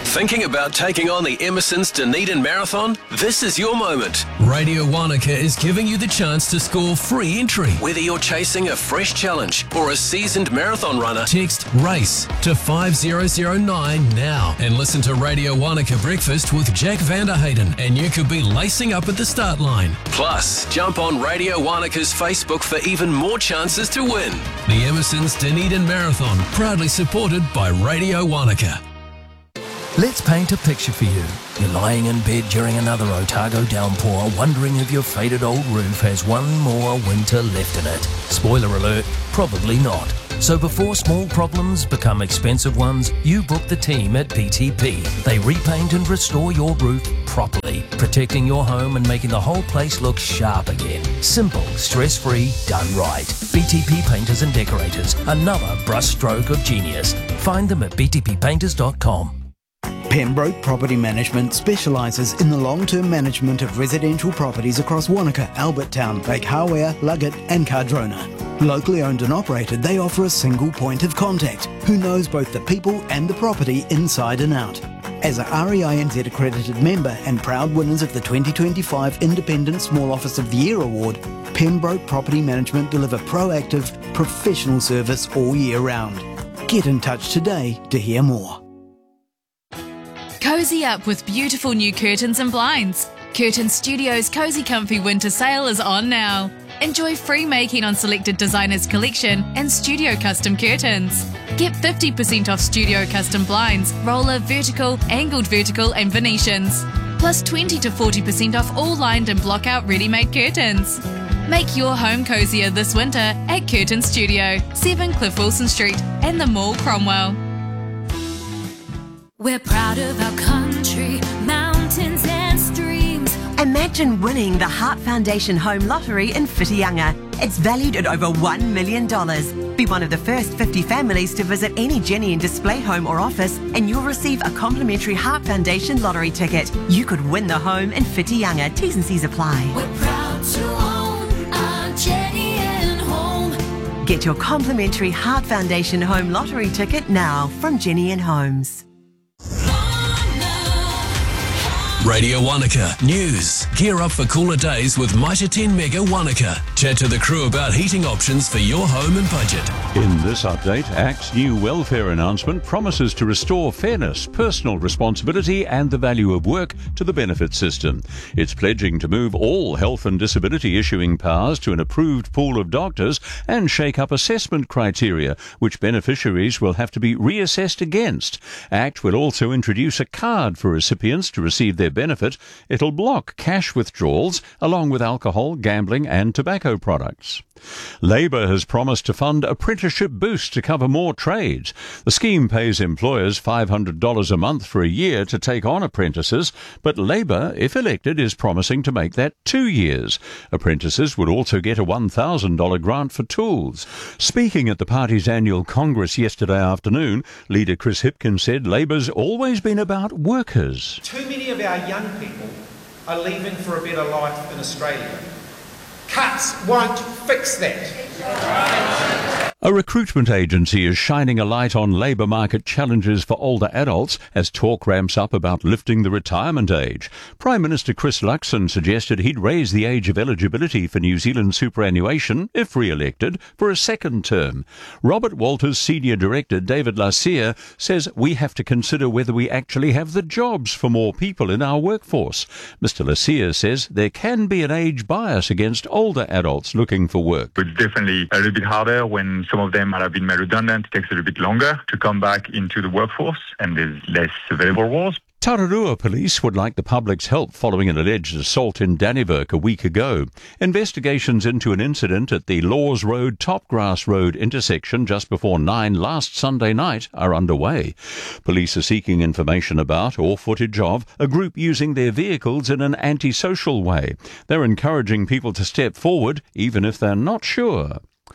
Thinking about taking on the Emerson's Dunedin Marathon? This is your moment. Radio Wanaka is giving you the chance to score free entry. Whether you're chasing a fresh challenge or a seasoned marathon runner, Text RACE to 5009 now and listen to Radio Wanaka Breakfast with Jack Vanderhayden and you could be lacing up at the start line. Plus, jump on Radio Wanaka's Facebook for even more chances to win. The Emerson's Dunedin Marathon, proudly supported by Radio Wanaka. Let's paint a picture for you. You're lying in bed during another Otago downpour, wondering if your faded old roof has one more winter left in it. Spoiler alert, probably not. So before small problems become expensive ones, you book the team at BTP. They repaint and restore your roof properly, protecting your home and making the whole place look sharp again. Simple, stress-free, done right. BTP Painters and Decorators, another brushstroke of genius. Find them at btppainters.com. Pembroke Property Management specialises in the long-term management of residential properties across Wanaka, Albertown, Lake Hawea, Luggett and Cardrona. Locally owned and operated, they offer a single point of contact who knows both the people and the property inside and out. As a REINZ accredited member and proud winners of the 2025 Independent Small Office of the Year Award, Pembroke Property Management deliver proactive, professional service all year round. Get in touch today to hear more. Cozy up with beautiful new curtains and blinds. Curtain Studios' Cozy Comfy Winter Sale is on now. Enjoy free making on selected designers' collection and studio custom curtains. Get 50% off studio custom blinds, roller, vertical, angled vertical and Venetians. Plus 20 to 40% off all lined and block-out ready-made curtains. Make your home cozier this winter at Curtain Studio, 7 Cliff Wilson Street and the Mall, Cromwell. We're proud of our country, mountains and streams. Imagine winning the Heart Foundation Home Lottery in Whitianga. It's valued at over $1 million. Be one of the first 50 families to visit any Jenny and Display home or office and you'll receive a complimentary Heart Foundation lottery ticket. You could win the home in Whitianga. T's and C's apply. We're proud to own our Jenny and Home. Get your complimentary Heart Foundation Home Lottery ticket now from Jenny and Homes. Radio Wanaka News. Gear up for cooler days with Mitre 10 Mega Wanaka. Chat to the crew about heating options for your home and budget. In this update, ACT's new welfare announcement promises to restore fairness, personal responsibility and the value of work to the benefit system. It's pledging to move all health and disability issuing powers to an approved pool of doctors and shake up assessment criteria, which beneficiaries will have to be reassessed against. ACT will also introduce a card for recipients to receive their benefit. It'll block cash withdrawals along with alcohol, gambling and tobacco products. Labor has promised to fund apprenticeship boost to cover more trades. The scheme pays employers $500 a month for a year to take on apprentices, but Labor, if elected, is promising to make that 2 years. Apprentices would also get a $1,000 grant for tools. Speaking at the party's annual Congress yesterday afternoon, leader Chris Hipkins said Labor's always been about workers. Too many of our young people are leaving for a better life in Australia. Cuts won't fix that. A recruitment agency is shining a light on labour market challenges for older adults as talk ramps up about lifting the retirement age. Prime Minister Chris Luxon suggested he'd raise the age of eligibility for New Zealand superannuation, if re-elected, for a second term. Robert Walters' Senior Director David Lassier says we have to consider whether we actually have the jobs for more people in our workforce. Mr Lassier says there can be an age bias against older adults looking for work. It's definitely a little bit harder when some of them might have been made redundant. It takes a little bit longer to come back into the workforce and there's less available roles. Tararua police would like the public's help following an alleged assault in Dannevirke a week ago. Investigations into an incident at the Laws Road Topgrass Road intersection just before 9 last Sunday night are underway. Police are seeking information about or footage of a group using their vehicles in an antisocial way. They're encouraging people to step forward even if they're not sure.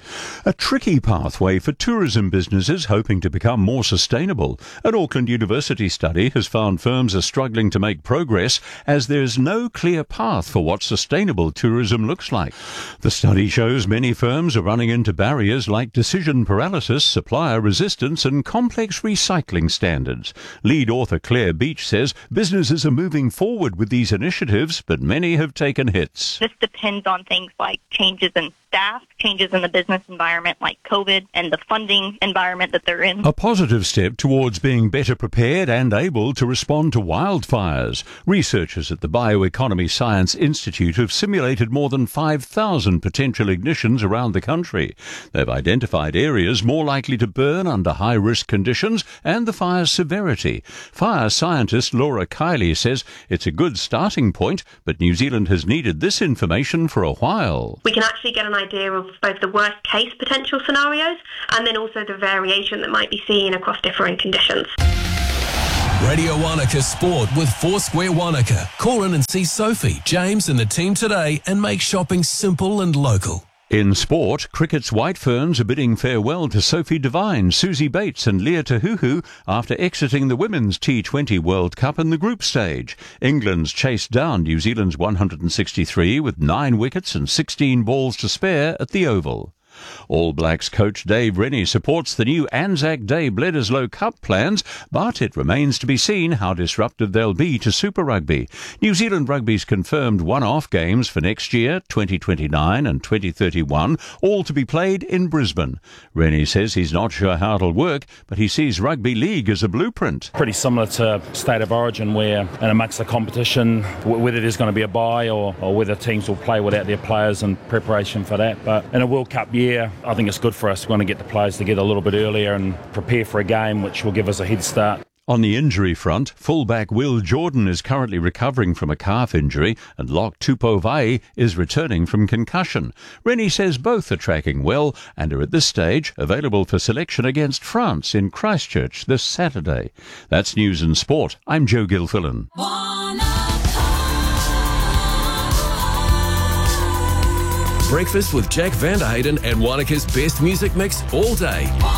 A tricky pathway for tourism businesses hoping to become more sustainable. An Auckland University study has found firms are struggling to make progress as there's no clear path for what sustainable tourism looks like. The study shows many firms are running into barriers like decision paralysis, supplier resistance and complex recycling standards. Lead author Claire Beach says businesses are moving forward with these initiatives, but many have taken hits. This depends on things like changes in staff, changes in the business environment like COVID, and the funding environment that they're in. A positive step towards being better prepared and able to respond to wildfires. Researchers at the Bioeconomy Science Institute have simulated more than 5,000 potential ignitions around the country. They've identified areas more likely to burn under high-risk conditions and the fire's severity. Fire scientist Laura Kiley says it's a good starting point, but New Zealand has needed this information for a while. We can actually get an idea of both the worst case potential scenarios and then also the variation that might be seen across different conditions. Radio Wanaka Sport with Foursquare Wanaka. Call in and see Sophie, James and the team today and make shopping simple and local. In sport, cricket's White Ferns are bidding farewell to Sophie Devine, Susie Bates and Leah Tahuhu after exiting the Women's T20 World Cup in the group stage. England's chased down New Zealand's 163 with 9 wickets and 16 balls to spare at the Oval. All Blacks coach Dave Rennie supports the new Anzac Day Bledisloe Cup plans, but it remains to be seen how disruptive they'll be to Super Rugby. New Zealand Rugby's confirmed one-off games for next year, 2029 and 2031, all to be played in Brisbane. Rennie says he's not sure how it'll work, but he sees Rugby League as a blueprint. Pretty similar to State of Origin, where in amongst the competition, whether there's going to be a bye or whether teams will play without their players in preparation for that. But in a World Cup year, I think it's good for us. We want to get the players together a little bit earlier and prepare for a game which will give us a head start. On the injury front, fullback Will Jordan is currently recovering from a calf injury and Lock Tupovai is returning from concussion. Rennie says both are tracking well and are at this stage available for selection against France in Christchurch this Saturday. That's News and Sport. I'm Joe Gilfillan. Breakfast with Jack Van Der Hayden and Wanaka's best music mix all day.